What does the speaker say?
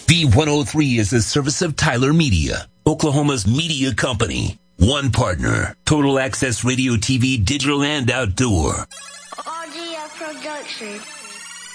B103 is a service of Tyler Media, Oklahoma's media company. One partner, Total Access Radio TV, Digital and Outdoor. RGF Production.